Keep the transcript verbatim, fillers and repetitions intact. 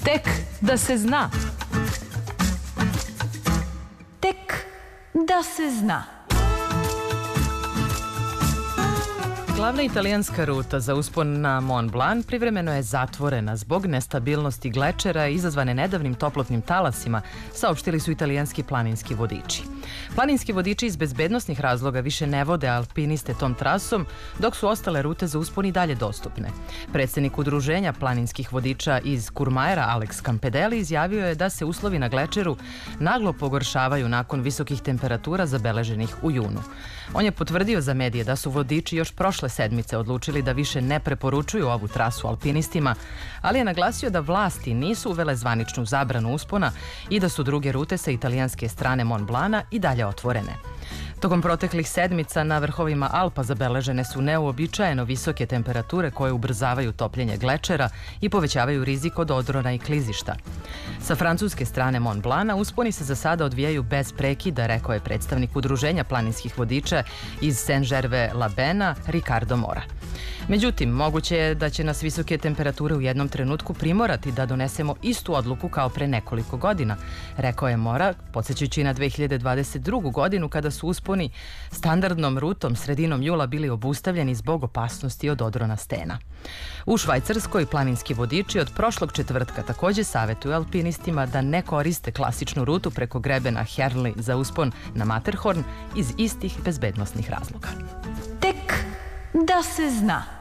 Tek da se zna. Tek da se zna. Glavna italijanska ruta za uspon na Mont Blanc privremeno je zatvorena zbog nestabilnosti glečera izazvane nedavnim toplotnim talasima, saopštili su italijanski planinski vodiči. Planinski vodiči iz bezbednosnih razloga više ne vode alpiniste tom trasom, dok su ostale rute za uspon i dalje dostupne. Predsednik udruženja planinskih vodiča iz Kurmajera, Alex Campedeli, izjavio je da se uslovi na glečeru naglo pogoršavaju nakon visokih temperatura zabeleženih u junu. On je potvrdio za medije da su vodiči još prošle sedmice odlučili da više ne preporučuju ovu trasu alpinistima, ali je naglasio da vlasti nisu uvele zvaničnu zabranu uspona i da su druge rute sa italijanske strane Mont Blana i dalje otvorene. Tokom proteklih sedmica na vrhovima Alpa zabeležene su neuobičajeno visoke temperature koje ubrzavaju topljenje glečera i povećavaju rizik od odrona i klizišta. Sa francuske strane Mont Blana usponi se za sada odvijaju bez prekida, rekao je predstavnik udruženja planinskih vodiča iz Saint-Gervais-la-Bena, Ricardo Mora. Međutim, moguće je da će nas visoke temperature u jednom trenutku primorati da donesemo istu odluku kao pre nekoliko godina, rekao je Mora, podsjećajući na dve hiljade dvadeset drugu godinu kada su usponi standardnom rutom sredinom jula bili obustavljeni zbog opasnosti od odrona stena. U Švajcarskoj planinski vodiči od prošlog četvrtka takođe savetuju alpinistima da ne koriste klasičnu rutu preko grebena Herli za uspon na Matterhorn iz istih bezbednosnih razloga. Tek da se zna.